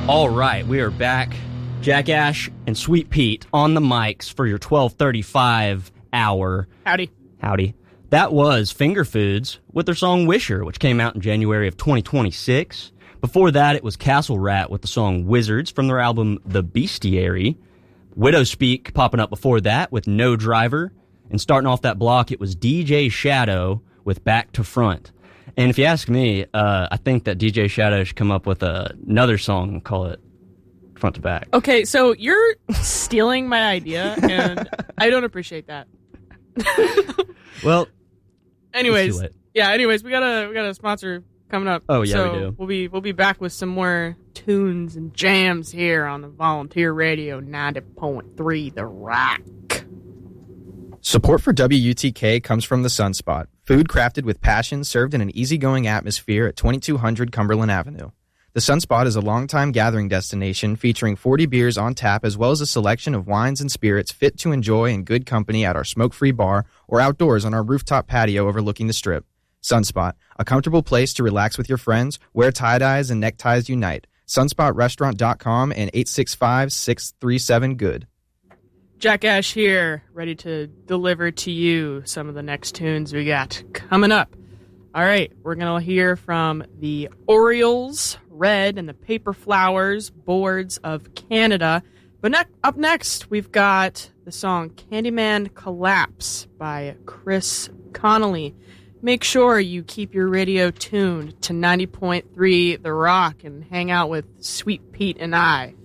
All right, we are back. Jack Ash and Sweet Pete on the mics for your 12:35 hour. Howdy. That was Finger Foods with their song Wisher, which came out in January of 2026. Before that, it was Castle Rat with the song Wizards from their album The Bestiary. Widow Speak popping up before that with No Driver. And starting off that block, it was DJ Shadow with Back to Front. And if you ask me, I think that DJ Shadow should come up with another song and call it Front to Back. Okay, so you're stealing my idea, and I don't appreciate that. Well, anyways, we got a sponsor coming up. Oh yeah, so we do. We'll be back with some more tunes and jams here on the Volunteer Radio 90.3 The Rock. Support for WUTK comes from The Sunspot, food crafted with passion served in an easygoing atmosphere at 2200 Cumberland Avenue. The Sunspot is a longtime gathering destination featuring 40 beers on tap as well as a selection of wines and spirits fit to enjoy in good company at our smoke-free bar or outdoors on our rooftop patio overlooking the Strip. Sunspot, a comfortable place to relax with your friends, where tie-dyes and neckties unite. SunspotRestaurant.com and 865-637-GOOD. Jack Ash here, ready to deliver to you some of the next tunes we got coming up. All right, we're going to hear from the Orioles, Red, and the Paper Flowers, Boards of Canada. But up next, we've got the song Candyman Collapse by Chris Connolly. Make sure you keep your radio tuned to 90.3 The Rock and hang out with Sweet Pete and I.